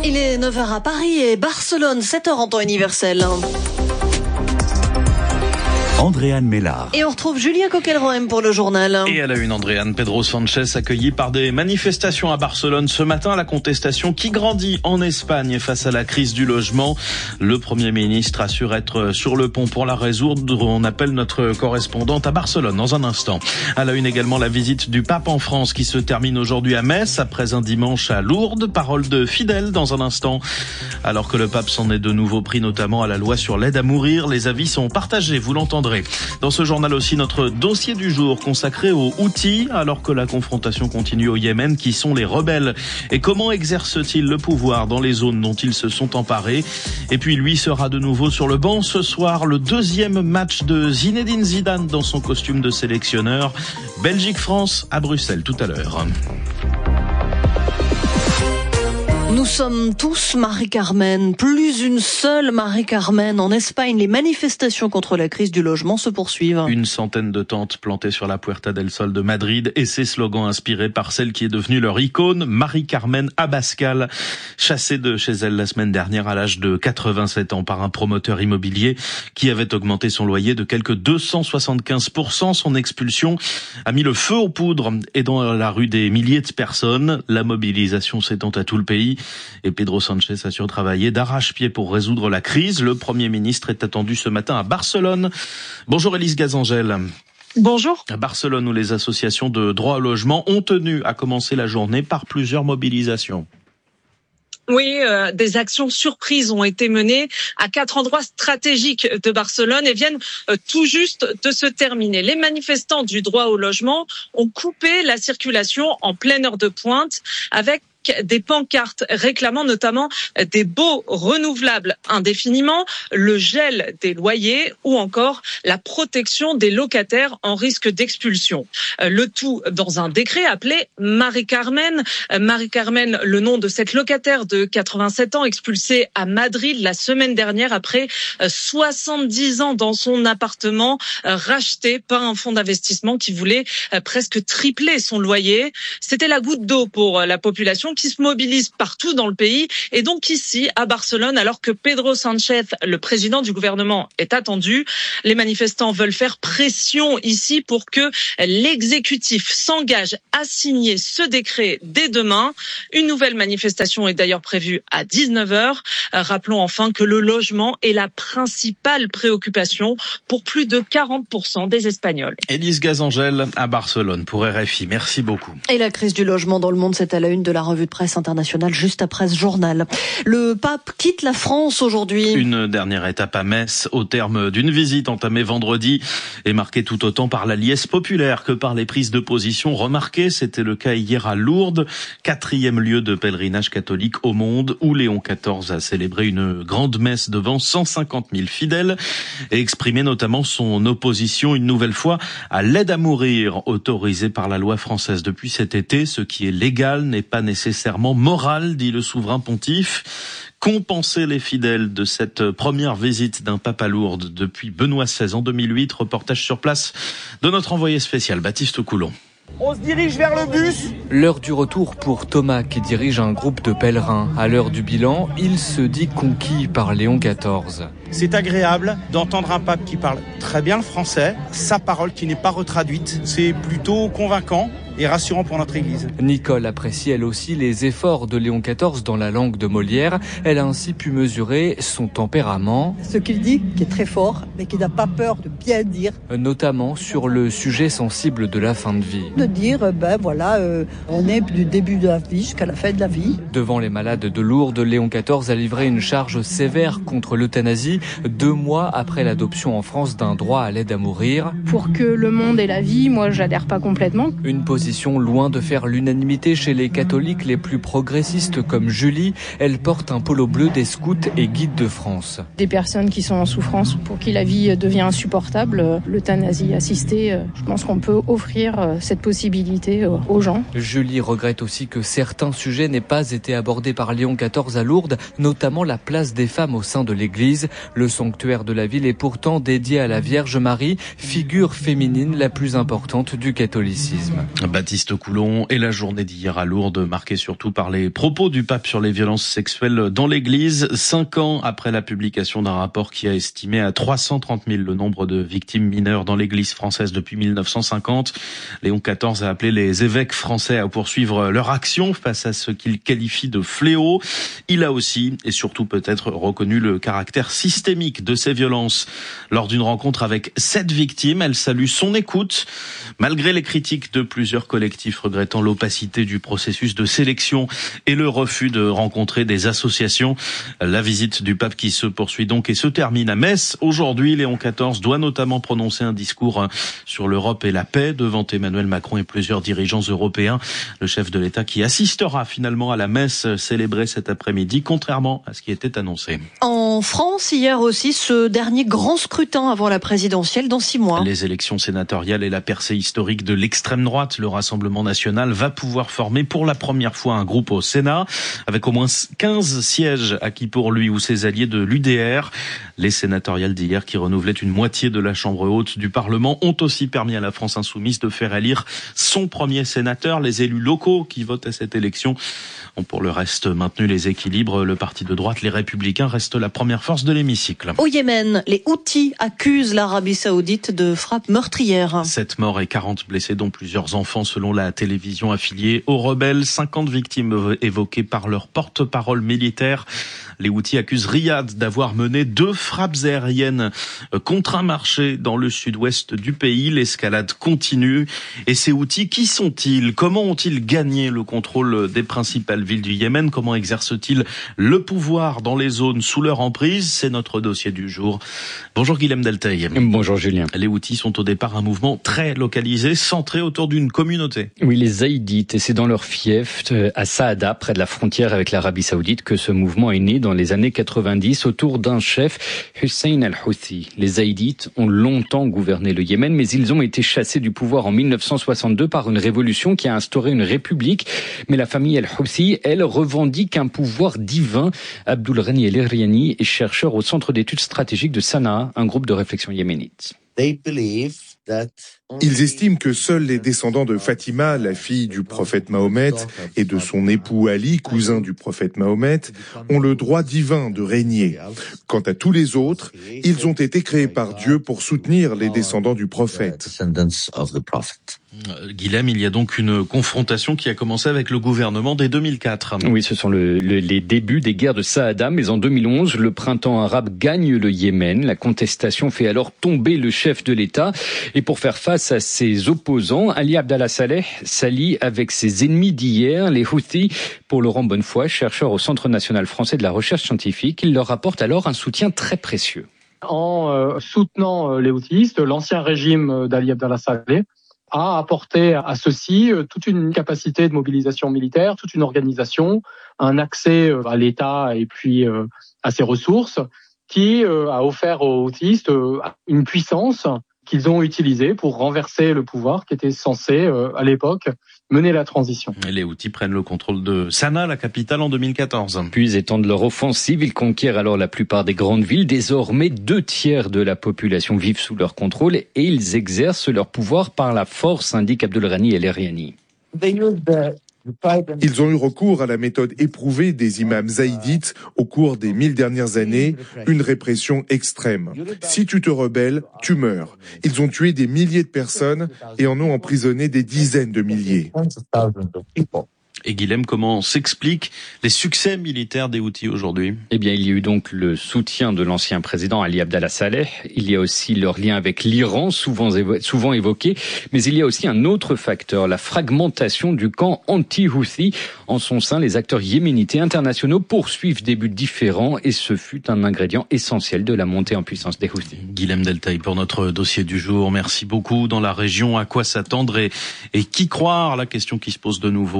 Il est 9h à Paris et Barcelone, 7h en temps universel. Andréane Mélard. Et on retrouve Julien Coquelroem pour le journal. Et à la une, Andréane, Pedro Sanchez accueilli par des manifestations à Barcelone ce matin. La contestation qui grandit en Espagne face à la crise du logement. Le Premier ministre assure être sur le pont pour la résoudre. On appelle notre correspondante à Barcelone dans un instant. À la une également, la visite du pape en France qui se termine aujourd'hui à Metz après un dimanche à Lourdes. Parole de fidèles dans un instant. Alors que le pape s'en est de nouveau pris notamment à la loi sur l'aide à mourir, les avis sont partagés, vous l'entendrez. Dans ce journal aussi, notre dossier du jour consacré aux Houthis, alors que la confrontation continue au Yémen. Qui sont les rebelles et comment exercent-ils le pouvoir dans les zones dont ils se sont emparés? Et puis lui sera de nouveau sur le banc ce soir, le deuxième match de Zinedine Zidane dans son costume de sélectionneur. Belgique-France à Bruxelles tout à l'heure. Nous sommes tous Marie-Carmen, plus une seule Marie-Carmen. En Espagne, les manifestations contre la crise du logement se poursuivent. Une centaine de tentes plantées sur la Puerta del Sol de Madrid et ses slogans inspirés par celle qui est devenue leur icône, Marie-Carmen Abascal, chassée de chez elle la semaine dernière à l'âge de 87 ans par un promoteur immobilier qui avait augmenté son loyer de quelque 275%. Son expulsion a mis le feu aux poudres et dans la rue des milliers de personnes. La mobilisation s'étend à tout le pays. Et Pedro Sanchez assure travailler d'arrache-pied pour résoudre la crise. Le Premier ministre est attendu ce matin à Barcelone. Bonjour Élise Gazangel. Bonjour. À Barcelone, où les associations de droit au logement ont tenu à commencer la journée par plusieurs mobilisations. Oui, des actions surprises ont été menées à 4 endroits stratégiques de Barcelone et viennent tout juste de se terminer. Les manifestants du droit au logement ont coupé la circulation en pleine heure de pointe avec des pancartes réclamant notamment des baux renouvelables indéfiniment, le gel des loyers ou encore la protection des locataires en risque d'expulsion. Le tout dans un décret appelé Marie-Carmen. Marie-Carmen, le nom de cette locataire de 87 ans expulsée à Madrid la semaine dernière après 70 ans dans son appartement racheté par un fonds d'investissement qui voulait presque tripler son loyer. C'était la goutte d'eau pour la population qui se mobilise partout dans le pays et donc ici à Barcelone, alors que Pedro Sanchez, le président du gouvernement, est attendu. Les manifestants veulent faire pression ici pour que l'exécutif s'engage à signer ce décret dès demain. Une nouvelle manifestation est d'ailleurs prévue à 19h. Rappelons enfin que le logement est la principale préoccupation pour plus de 40% des Espagnols. Élise Gazangel à Barcelone pour RFI. Merci beaucoup. Et la crise du logement dans le monde, c'est à la une de la revue de presse internationale juste après ce journal. Le pape quitte la France aujourd'hui. Une dernière étape à Metz au terme d'une visite entamée vendredi et marquée tout autant par la liesse populaire que par les prises de position remarquées. C'était le cas hier à Lourdes, 4e lieu de pèlerinage catholique au monde où Léon XIV a célébré une grande messe devant 150 000 fidèles et exprimé notamment son opposition une nouvelle fois à l'aide à mourir autorisée par la loi française depuis cet été. Ce qui est légal n'est pas nécessairement moral, dit le souverain pontife. Compenser les fidèles de cette première visite d'un pape à Lourdes depuis Benoît XVI en 2008. Reportage sur place de notre envoyé spécial Baptiste Coulon. On se dirige vers le bus. L'heure du retour pour Thomas qui dirige un groupe de pèlerins. À l'heure du bilan, il se dit conquis par Léon XIV. C'est agréable d'entendre un pape qui parle très bien le français, sa parole qui n'est pas retraduite. C'est plutôt convaincant et rassurant pour notre Église. Nicole apprécie elle aussi les efforts de Léon XIV dans la langue de Molière. Elle a ainsi pu mesurer son tempérament. Ce qu'il dit, qui est très fort, mais qui n'a pas peur de bien dire. Notamment sur le sujet sensible de la fin de vie. De dire, on est du début de la vie jusqu'à la fin de la vie. Devant les malades de Lourdes, Léon XIV a livré une charge sévère contre l'euthanasie, 2 mois après l'adoption en France d'un droit à l'aide à mourir. Pour que le monde ait la vie, moi j'adhère pas complètement. Une position loin de faire l'unanimité chez les catholiques les plus progressistes comme Julie. Elle porte un polo bleu des scouts et guides de France. Des personnes qui sont en souffrance, pour qui la vie devient insupportable, l'euthanasie assistée, je pense qu'on peut offrir cette possibilité aux gens. Julie regrette aussi que certains sujets n'aient pas été abordés par Léon XIV à Lourdes, notamment la place des femmes au sein de l'Église. Le sanctuaire de la ville est pourtant dédié à la Vierge Marie, figure féminine la plus importante du catholicisme. Baptiste Coulon. Et la journée d'hier à Lourdes, marquée surtout par les propos du pape sur les violences sexuelles dans l'église. 5 ans après la publication d'un rapport qui a estimé à 330 000 le nombre de victimes mineures dans l'église française depuis 1950, Léon XIV a appelé les évêques français à poursuivre leur action face à ce qu'il qualifie de fléau. Il a aussi, et surtout peut-être, reconnu le caractère systémique de ces violences. Lors d'une rencontre avec 7 victimes, elle salue son écoute, malgré les critiques de plusieurs collectifs regrettant l'opacité du processus de sélection et le refus de rencontrer des associations. La visite du pape qui se poursuit donc et se termine à Metz. Aujourd'hui, Léon XIV doit notamment prononcer un discours sur l'Europe et la paix devant Emmanuel Macron et plusieurs dirigeants européens. Le chef de l'État qui assistera finalement à la messe célébrée cet après-midi, contrairement à ce qui était annoncé. En France, hier aussi, ce dernier grand scrutin avant la présidentielle dans 6 mois. Les élections sénatoriales et la percée historique de l'extrême droite, le Rassemblement national va pouvoir former pour la première fois un groupe au Sénat, avec au moins 15 sièges acquis pour lui ou ses alliés de l'UDR. Les sénatoriales d'hier, qui renouvelaient une moitié de la Chambre haute du Parlement, ont aussi permis à la France insoumise de faire élire son premier sénateur. Les élus locaux qui votent à cette élection ont pour le reste maintenu les équilibres. Le parti de droite, les Républicains, reste la première force de l'hémicycle. Au Yémen, les Houthis accusent l'Arabie Saoudite de frappes meurtrières. 7 morts et 40 blessés, dont plusieurs enfants, selon la télévision affiliée aux rebelles. 50 victimes évoquées par leur porte-parole militaire. Les Houthis accusent Riyad d'avoir mené 2 frappes aériennes contre un marché dans le sud-ouest du pays. L'escalade continue. Et ces Houthis, qui sont-ils? Comment ont-ils gagné le contrôle des principales villes du Yémen? Comment exercent-ils le pouvoir dans les zones sous leur emprise? C'est notre dossier du jour. Bonjour Guilhem Delteil. Bonjour Julien. Les Houthis sont au départ un mouvement très localisé, centré autour d'une communauté. Oui, les Zaïdites, et c'est dans leur fief à Saada, près de la frontière avec l'Arabie Saoudite, que ce mouvement est né dans les années 90 autour d'un chef, Hussein al-Houthi. Les Zaïdites ont longtemps gouverné le Yémen, mais ils ont été chassés du pouvoir en 1962 par une révolution qui a instauré une république. Mais la famille al-Houthi, elle, revendique un pouvoir divin. Abdul Ghani el-Iriani est chercheur au Centre d'études stratégiques de Sanaa, un groupe de réflexion yéménite. Ils estiment que seuls les descendants de Fatima, la fille du prophète Mahomet, et de son époux Ali, cousin du prophète Mahomet, ont le droit divin de régner. Quant à tous les autres, ils ont été créés par Dieu pour soutenir les descendants du prophète. Guilhem, il y a donc une confrontation qui a commencé avec le gouvernement dès 2004. Oui, ce sont les débuts des guerres de Saada, mais en 2011, le printemps arabe gagne le Yémen. La contestation fait alors tomber le chef de l'État. Et pour faire face à ses opposants, Ali Abdallah Saleh s'allie avec ses ennemis d'hier, les Houthis. Pour Laurent Bonnefoy, chercheur au Centre national français de la recherche scientifique, il leur apporte alors un soutien très précieux. En soutenant les Houthis, l'ancien régime d'Ali Abdallah Saleh a apporté à ceux-ci toute une capacité de mobilisation militaire, toute une organisation, un accès à l'État et puis à ses ressources, qui a offert aux Houthis une puissance qu'ils ont utilisée pour renverser le pouvoir qui était censé, à l'époque, mener la transition. Et les Houthis prennent le contrôle de Sanaa, la capitale, en 2014. Puis étendent leur offensive, ils conquièrent alors la plupart des grandes villes. Désormais, 2/3 de la population vivent sous leur contrôle et ils exercent leur pouvoir par la force, indique Abdul Ghani el-Iriani. Ils ont eu recours à la méthode éprouvée des imams zaïdites au cours des 1000 dernières années, une répression extrême. Si tu te rebelles, tu meurs. Ils ont tué des milliers de personnes et en ont emprisonné des dizaines de milliers. Et Guilhem, comment s'expliquent les succès militaires des Houthis aujourd'hui? Eh bien, il y a eu donc le soutien de l'ancien président Ali Abdallah Saleh. Il y a aussi leur lien avec l'Iran, souvent évoqué. Mais il y a aussi un autre facteur, la fragmentation du camp anti-Houthi. En son sein, les acteurs yéménites et internationaux poursuivent des buts différents et ce fut un ingrédient essentiel de la montée en puissance des Houthis. Guilhem Delteil pour notre dossier du jour. Merci beaucoup. Dans la région, à quoi s'attendre et qui croire? La question qui se pose de nouveau après le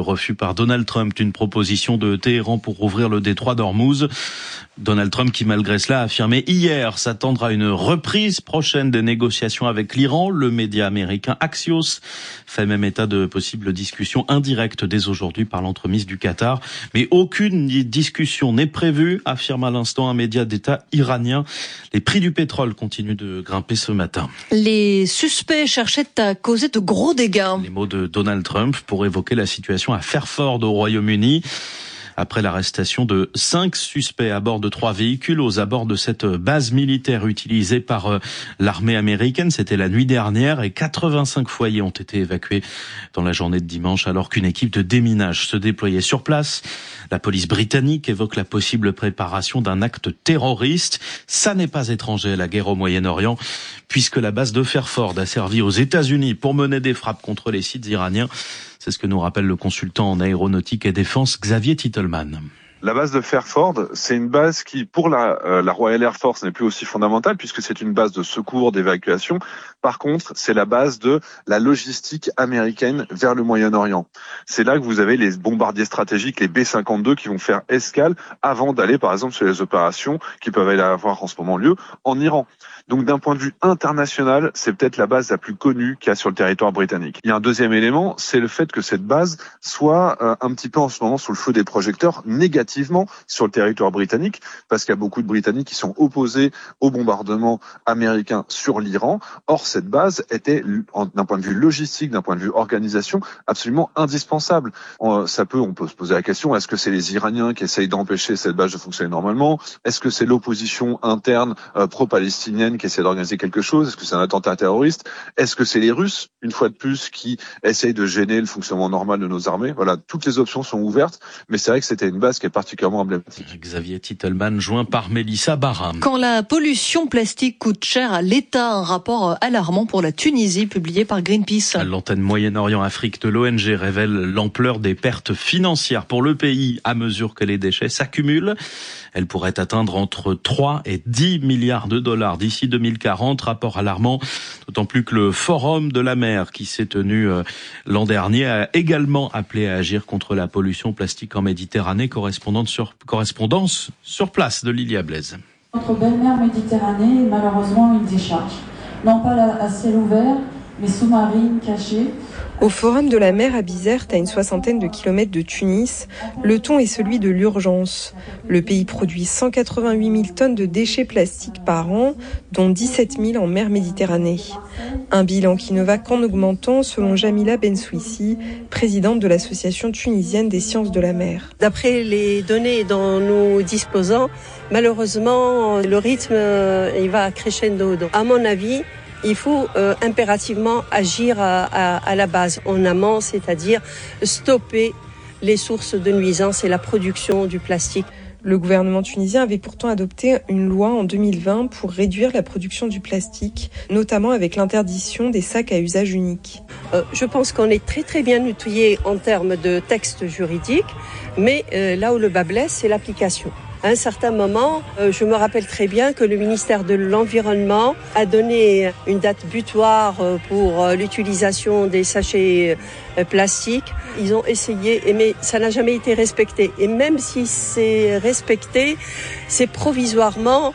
refus par Donald Trump d'une proposition de Téhéran pour ouvrir le détroit d'Ormuz. Donald Trump qui, malgré cela, a affirmé hier s'attendre à une reprise prochaine des négociations avec l'Iran. Le média américain Axios fait même état de possibles discussions indirectes dès aujourd'hui par l'entremise du Qatar. Mais aucune discussion n'est prévue, affirme à l'instant un média d'État iranien. Les prix du pétrole continuent de grimper ce matin. Les suspects cherchaient à causer de gros dégâts. Les mots de Donald Trump pour évoquer la situation à Fairford au Royaume-Uni. Après l'arrestation de 5 suspects à bord de 3 véhicules aux abords de cette base militaire utilisée par l'armée américaine. C'était la nuit dernière et 85 foyers ont été évacués dans la journée de dimanche alors qu'une équipe de déminage se déployait sur place. La police britannique évoque la possible préparation d'un acte terroriste. Ça n'est pas étranger à la guerre au Moyen-Orient puisque la base de Fairford a servi aux États-Unis pour mener des frappes contre les sites iraniens. C'est ce que nous rappelle le consultant en aéronautique et défense Xavier Titelman. La base de Fairford, c'est une base qui, pour la Royal Air Force, n'est plus aussi fondamentale puisque c'est une base de secours, d'évacuation. Par contre, c'est la base de la logistique américaine vers le Moyen-Orient. C'est là que vous avez les bombardiers stratégiques, les B-52, qui vont faire escale avant d'aller, par exemple, sur les opérations qui peuvent avoir en ce moment lieu en Iran. Donc, d'un point de vue international, c'est peut-être la base la plus connue qu'il y a sur le territoire britannique. Il y a un deuxième élément, c'est le fait que cette base soit un petit peu en ce moment sous le feu des projecteurs négativement sur le territoire britannique, parce qu'il y a beaucoup de Britanniques qui sont opposés au bombardement américain sur l'Iran. Or, cette base était, d'un point de vue logistique, d'un point de vue organisation, absolument indispensable. On peut se poser la question, est-ce que c'est les Iraniens qui essayent d'empêcher cette base de fonctionner normalement? Est-ce que c'est l'opposition interne pro-palestinienne qui essaie d'organiser quelque chose? Est-ce que c'est un attentat terroriste? Est-ce que c'est les Russes, une fois de plus, qui essayent de gêner le fonctionnement normal de nos armées? Voilà, toutes les options sont ouvertes, mais c'est vrai que c'était une base qui est particulièrement emblématique. Xavier Titelman, joint par Mélissa Barham. Quand la pollution plastique coûte cher à l'État, un rapport alarmant pour la Tunisie publié par Greenpeace. L'antenne Moyen-Orient-Afrique de l'ONG révèle l'ampleur des pertes financières pour le pays à mesure que les déchets s'accumulent. Elles pourraient atteindre entre 3 et 10 milliards de dollars d'ici 2040. Rapport alarmant, d'autant plus que le Forum de la mer qui s'est tenu l'an dernier a également appelé à agir contre la pollution plastique en Méditerranée. Correspondance sur place de Lilia Blaise. Notre belle mer Méditerranée est malheureusement une décharge. Non pas à ciel ouvert, mais sous-marine, cachée. Au Forum de la mer à Bizerte, à une 60aine de kilomètres de Tunis, le ton est celui de l'urgence. Le pays produit 188 000 tonnes de déchets plastiques par an, dont 17 000 en mer Méditerranée. Un bilan qui ne va qu'en augmentant, selon Jamila Bensouissi, présidente de l'Association tunisienne des sciences de la mer. D'après les données dont nous disposons, malheureusement, le rythme il va crescendo. À mon avis, il faut impérativement agir à la base, en amont, c'est-à-dire stopper les sources de nuisances et la production du plastique. Le gouvernement tunisien avait pourtant adopté une loi en 2020 pour réduire la production du plastique, notamment avec l'interdiction des sacs à usage unique. Je pense qu'on est très très bien outillé en termes de texte juridique, mais là où le bas blesse, c'est l'application. À un certain moment, je me rappelle très bien que le ministère de l'Environnement a donné une date butoir pour l'utilisation des sachets plastiques. Ils ont essayé, mais ça n'a jamais été respecté. Et même si c'est respecté, c'est provisoirement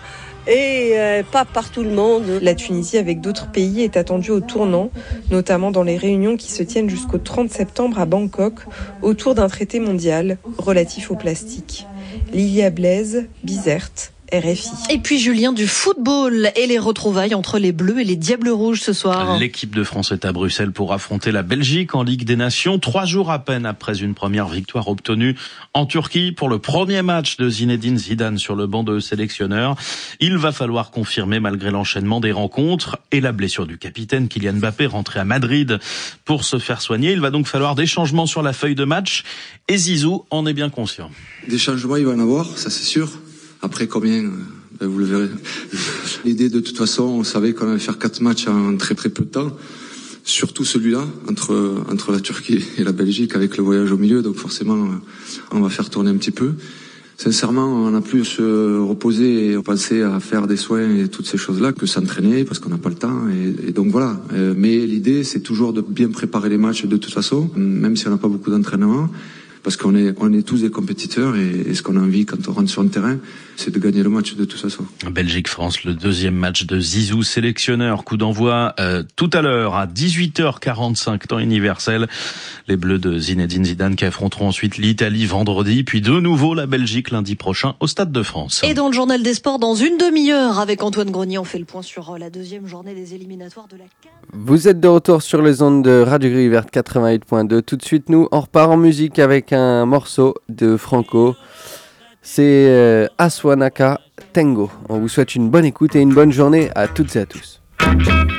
et pas par tout le monde. La Tunisie, avec d'autres pays, est attendue au tournant, notamment dans les réunions qui se tiennent jusqu'au 30 septembre à Bangkok, autour d'un traité mondial relatif au plastique. Lilia Blaise, Bizerte, RFI. Et puis Julien, du football et les retrouvailles entre les Bleus et les Diables Rouges ce soir. L'équipe de France est à Bruxelles pour affronter la Belgique en Ligue des Nations, 3 jours à peine après une première victoire obtenue en Turquie pour le premier match de Zinedine Zidane sur le banc de sélectionneur. Il va falloir confirmer malgré l'enchaînement des rencontres et la blessure du capitaine Kylian Mbappé rentré à Madrid pour se faire soigner. Il va donc falloir des changements sur la feuille de match et Zizou en est bien conscient. Des changements, il va en avoir, ça c'est sûr. Après combien, vous le verrez. L'idée de toute façon, on savait qu'on allait faire 4 matchs en très très peu de temps. Surtout celui-là, entre la Turquie et la Belgique avec le voyage au milieu. Donc forcément, on va faire tourner un petit peu. Sincèrement, on a plus se reposer et penser à faire des soins et toutes ces choses-là que s'entraîner parce qu'on n'a pas le temps. Et donc voilà. Mais l'idée, c'est toujours de bien préparer les matchs de toute façon, même si on n'a pas beaucoup d'entraînement. Parce qu'on est tous des compétiteurs et ce qu'on a envie quand on rentre sur le terrain, c'est de gagner le match de toute façon. Belgique-France, le deuxième match de Zizou, sélectionneur. Coup d'envoi tout à l'heure à 18h45, temps universel. Les Bleus de Zinedine Zidane qui affronteront ensuite l'Italie vendredi, puis de nouveau la Belgique lundi prochain au Stade de France. Et dans le journal des sports, dans une demi-heure, avec Antoine Grenier, on fait le point sur la deuxième journée des éliminatoires de la CAN. Vous êtes de retour sur les ondes de Radio Gris Verte 88.2. Tout de suite, nous, on repart en musique avec un morceau de Franco. C'est Aswanaka Tango. On vous souhaite une bonne écoute et une bonne journée à toutes et à tous.